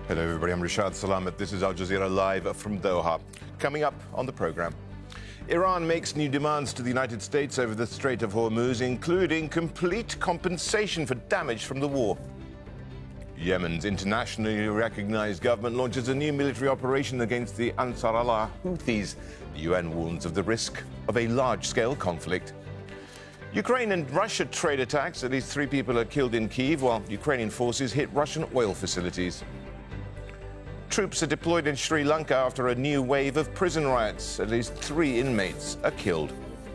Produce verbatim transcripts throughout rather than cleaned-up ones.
Hello, everybody. I'm Rashad Salamat. This is Al Jazeera Live from Doha. Coming up on the program, Iran makes new demands to the United States over the Strait of Hormuz, including complete compensation for damage from the war. Yemen's internationally recognized government launches a new military operation against the Ansar Allah Houthis. The U N warns of the risk of a large-scale conflict. Ukraine and Russia trade attacks. At least three people are killed in Kyiv, while Ukrainian forces hit Russian oil facilities. Troops are deployed in Sri Lanka after a new wave of prison riots. At least three inmates are killed.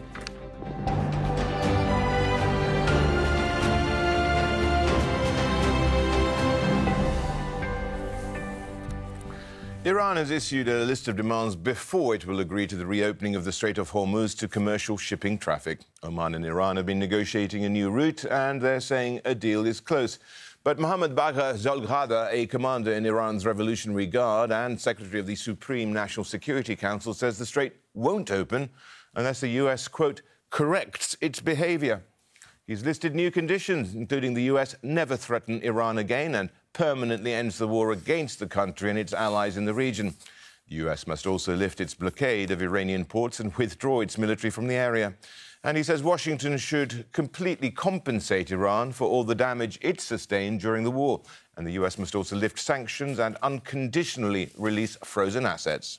Iran has issued a list of demands before it will agree to the reopening of the Strait of Hormuz to commercial shipping traffic. Oman and Iran have been negotiating a new route, and they're saying a deal is close. But Mohammad Bagher Zolghada, a commander in Iran's Revolutionary Guard and secretary of the Supreme National Security Council, says the strait won't open unless the U S, quote, corrects its behavior. He's listed new conditions, including the U S never threaten Iran again and permanently ends the war against the country and its allies in the region. The U S must also lift its blockade of Iranian ports and withdraw its military from the area. And he says Washington should completely compensate Iran for all the damage it sustained during the war. And the U S must also lift sanctions and unconditionally release frozen assets.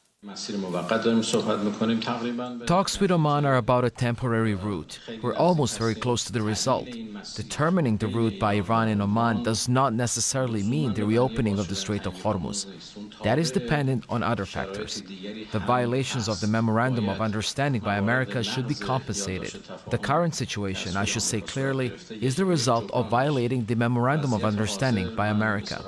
Talks with Oman are about a temporary route. We're almost very close to the result. Determining the route by Iran and Oman does not necessarily mean the reopening of the Strait of Hormuz. That is dependent on other factors. The violations of the Memorandum of Understanding by America should be compensated. The current situation, I should say clearly, is the result of violating the Memorandum of Understanding by America.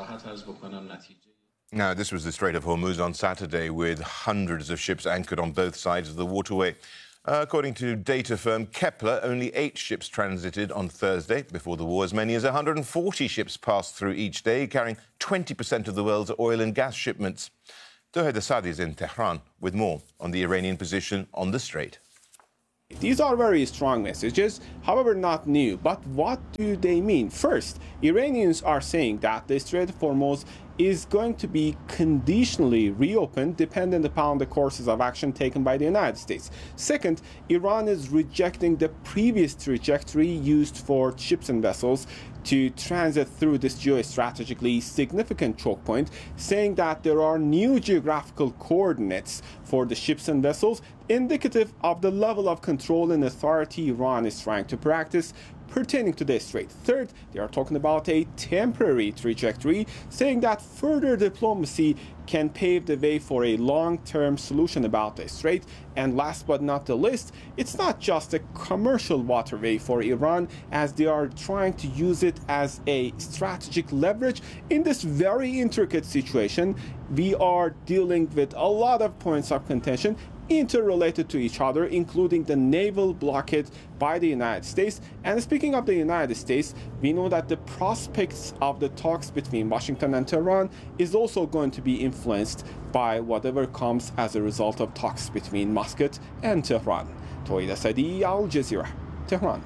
Now, this was the Strait of Hormuz on Saturday, with hundreds of ships anchored on both sides of the waterway. Uh, according to data firm Kepler, only eight ships transited on Thursday. Before the war, as many as one hundred forty ships passed through each day, carrying twenty percent of the world's oil and gas shipments. Dohed Asadi is in Tehran with more on the Iranian position on the strait. These are very strong messages, however not new. But what do they mean? First, Iranians are saying that the Strait of Hormuz is going to be conditionally reopened dependent upon the courses of action taken by the United States. Second, Iran is rejecting the previous trajectory used for ships and vessels to transit through this geostrategically significant choke point, saying that there are new geographical coordinates for the ships and vessels, indicative of the level of control and authority Iran is trying to practice pertaining to this strait. Third, they are talking about a temporary trajectory, saying that further diplomacy can pave the way for a long-term solution about the strait. And last but not the least, it's not just a commercial waterway for Iran, as they are trying to use it as a strategic leverage. In this very intricate situation, we are dealing with a lot of points of contention interrelated to each other, including the naval blockade by the United States. And speaking of the United States, we know that the prospects of the talks between Washington and Tehran is also going to be influenced by whatever comes as a result of talks between Muscat and Tehran. Dohed Asadi, Al Jazeera, Tehran.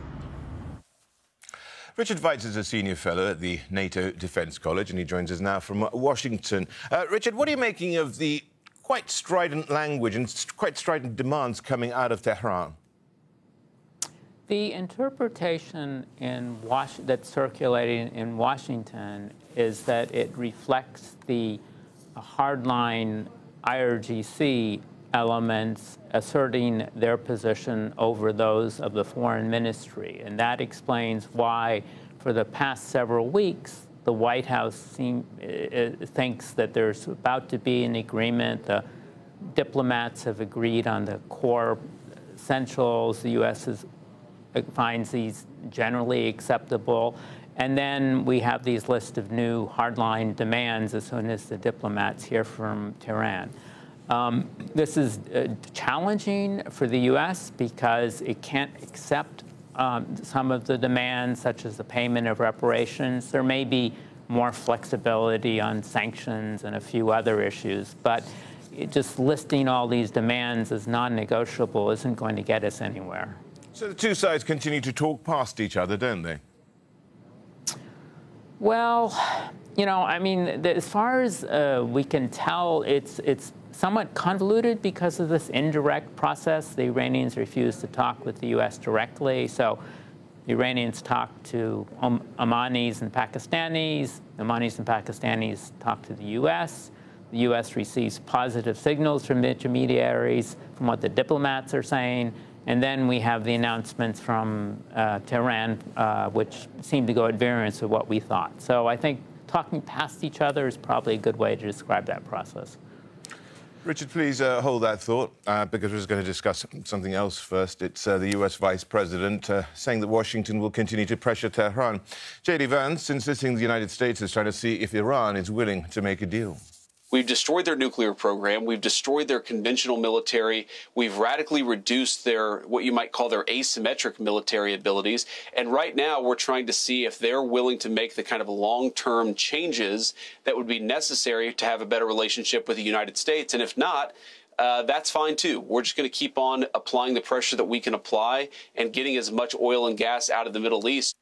Richard Weitz is a senior fellow at the NATO Defense College, and he joins us now from Washington. Uh, Richard, what are you making of the quite strident language and quite strident demands coming out of Tehran? The interpretation in Was- that's circulating in Washington is that it reflects the hardline I R G C elements asserting their position over those of the foreign ministry. And that explains why, for the past several weeks, the White House seem, uh, thinks that there's about to be an agreement. The diplomats have agreed on the core essentials. The U S is, uh, finds these generally acceptable. And then we have these list of new hardline demands as soon as the diplomats hear from Tehran. Um, this is uh, challenging for the U S because it can't accept Um, some of the demands, such as the payment of reparations. There may be more flexibility on sanctions and a few other issues, but it, just listing all these demands as non-negotiable isn't going to get us anywhere. So the two sides continue to talk past each other, don't they? Well, you know, I mean, the, as far as uh, we can tell, it's it's somewhat convoluted because of this indirect process. The Iranians refuse to talk with the U S directly, so the Iranians talk to Om- Omanis and Pakistanis. The Omanis and Pakistanis talk to the U S. The U S receives positive signals from intermediaries, from what the diplomats are saying. And then we have the announcements from uh, Tehran, uh, which seem to go at variance with what we thought. So I think talking past each other is probably a good way to describe that process. Richard, please uh, hold that thought, uh, because we're just going to discuss something else first. It's uh, the U S Vice President uh, saying that Washington will continue to pressure Tehran. J D Vance insisting the United States is trying to see if Iran is willing to make a deal. We've destroyed their nuclear program. We've destroyed their conventional military. We've radically reduced their, what you might call their asymmetric military abilities. And right now we're trying to see if they're willing to make the kind of long-term changes that would be necessary to have a better relationship with the United States. And if not, uh, that's fine too. We're just going to keep on applying the pressure that we can apply and getting as much oil and gas out of the Middle East.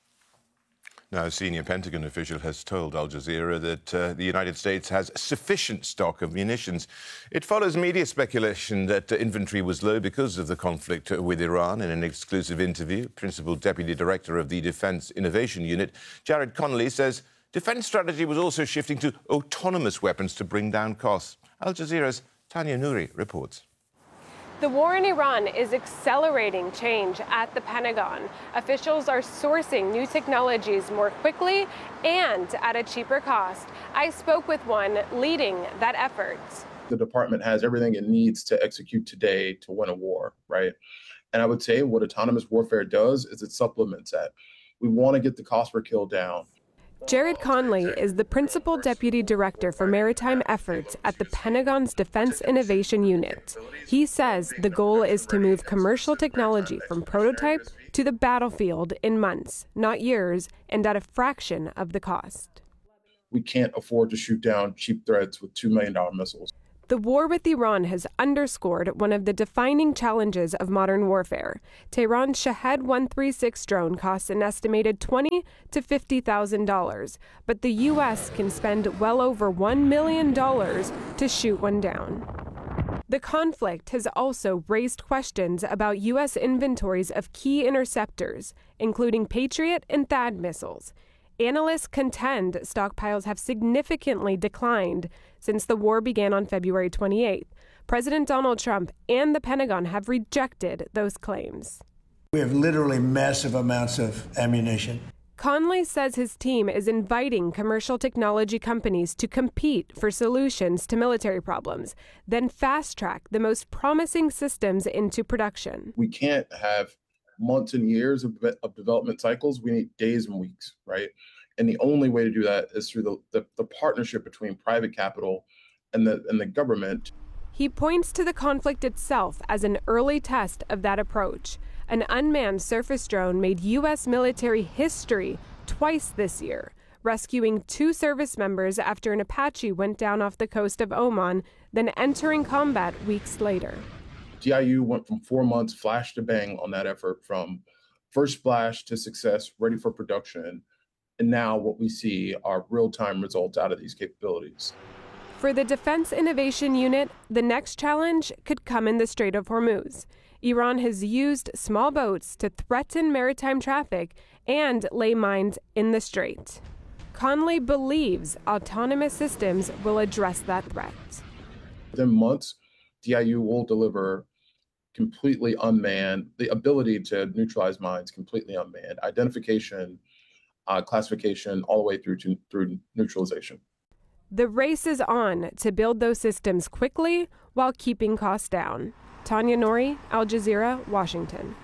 Now, a senior Pentagon official has told Al Jazeera that uh, the United States has sufficient stock of munitions. It follows media speculation that uh, inventory was low because of the conflict with Iran. In an exclusive interview, Principal Deputy Director of the Defence Innovation Unit, Jared Connolly, says defence strategy was also shifting to autonomous weapons to bring down costs. Al Jazeera's Tanya Nouri reports. The war in Iran is accelerating change at the Pentagon. Officials are sourcing new technologies more quickly and at a cheaper cost. I spoke with one leading that effort. The department has everything it needs to execute today to win a war, right? And I would say what autonomous warfare does is it supplements that. We want to get the cost per kill down. Jared Conley is the Principal Deputy Director for Maritime Efforts at the Pentagon's Defense Innovation Unit. He says the goal is to move commercial technology from prototype to the battlefield in months, not years, and at a fraction of the cost. We can't afford to shoot down cheap threats with two million dollars missiles. The war with Iran has underscored one of the defining challenges of modern warfare. Tehran's Shahed one thirty-six drone costs an estimated twenty thousand to fifty thousand dollars, but the U S can spend well over one million dollars to shoot one down. The conflict has also raised questions about U S inventories of key interceptors, including Patriot and THAAD missiles. Analysts contend stockpiles have significantly declined since the war began on February twenty-eighth. President Donald Trump and the Pentagon have rejected those claims. We have literally massive amounts of ammunition. Conley says his team is inviting commercial technology companies to compete for solutions to military problems, then fast-track the most promising systems into production. We can't have months and years of, of development cycles. We need days and weeks, right? And the only way to do that is through the, the, the partnership between private capital and the, and the government. He points to the conflict itself as an early test of that approach. An unmanned surface drone made U S military history twice this year, rescuing two service members after an Apache went down off the coast of Oman, then entering combat weeks later. D I U went from four months flash to bang on that effort, from first splash to success, ready for production. And now what we see are real-time results out of these capabilities. For the Defense Innovation Unit, the next challenge could come in the Strait of Hormuz. Iran has used small boats to threaten maritime traffic and lay mines in the strait. Conley believes autonomous systems will address that threat. Within months, D I U will deliver completely unmanned, the ability to neutralize mines completely unmanned, identification, uh, classification, all the way through to through neutralization. The race is on to build those systems quickly while keeping costs down. Tanya Nouri, Al Jazeera, Washington.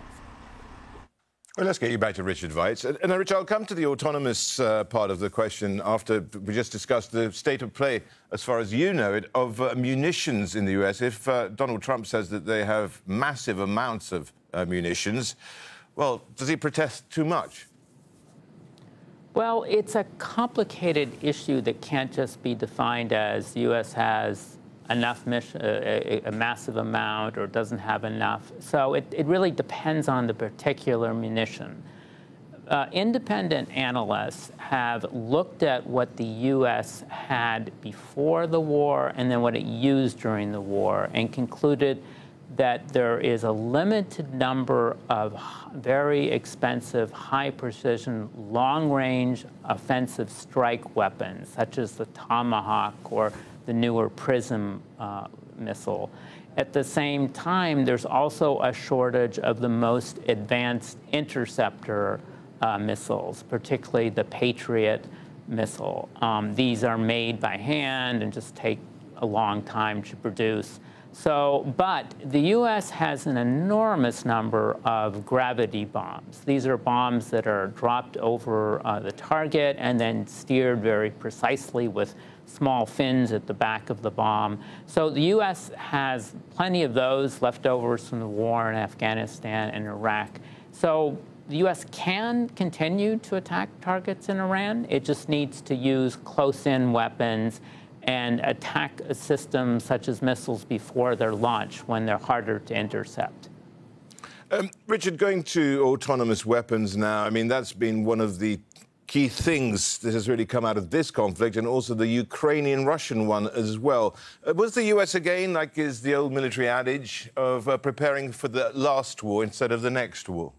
Well, let's get you back to Richard Weitz. And, and Richard, I'll come to the autonomous uh, part of the question after we just discussed the state of play, as far as you know it, of uh, munitions in the U S. If uh, Donald Trump says that they have massive amounts of uh, munitions, well, does he protest too much? Well, it's a complicated issue that can't just be defined as the U S has enough, mission, a, a massive amount, or doesn't have enough. So it, it really depends on the particular munition. uh, independent analysts have looked at what the U S had before the war and then what it used during the war and concluded that there is a limited number of very expensive, high-precision, long-range offensive strike weapons, such as the Tomahawk or the newer PRISM uh, missile. At the same time, there's also a shortage of the most advanced interceptor uh, missiles, particularly the Patriot missile. Um, these are made by hand and just take a long time to produce. So, but the U S has an enormous number of gravity bombs. These are bombs that are dropped over uh, the target and then steered very precisely with small fins at the back of the bomb. So the U S has plenty of those leftovers from the war in Afghanistan and Iraq. So the U S can continue to attack targets in Iran. It just needs to use close-in weapons and attack systems such as missiles before their launch when they're harder to intercept. Um, Richard, going to autonomous weapons now, I mean, that's been one of the key things that has really come out of this conflict, and also the Ukrainian-Russian one as well. Uh, was the U S again, like is the old military adage, of uh, preparing for the last war instead of the next war?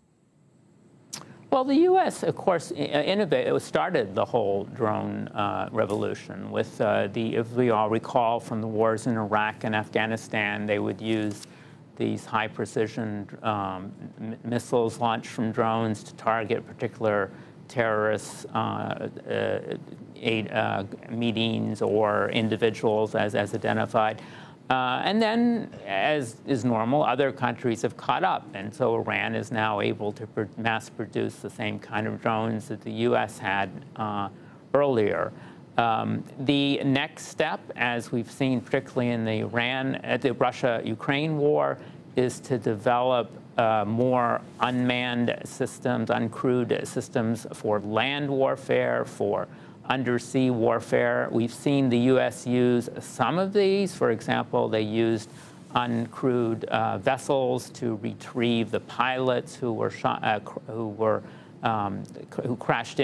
Well, the U S, of course, innovated, started the whole drone uh, revolution with uh, the, if we all recall from the wars in Iraq and Afghanistan, they would use these high-precision um, missiles launched from drones to target particular terrorist uh, uh, aid, uh, meetings or individuals as, as identified. Uh, and then, as is normal, other countries have caught up. And so Iran is now able to pr- mass produce the same kind of drones that the U S had uh, earlier. Um, the next step, as we've seen particularly in the Iran, uh, the Russia-Ukraine war, is to develop uh, more unmanned systems, uncrewed systems for land warfare, for undersea warfare. We've seen the U S use some of these. For example, they used uncrewed uh, vessels to retrieve the pilots who were shot, uh, who were um, who crashed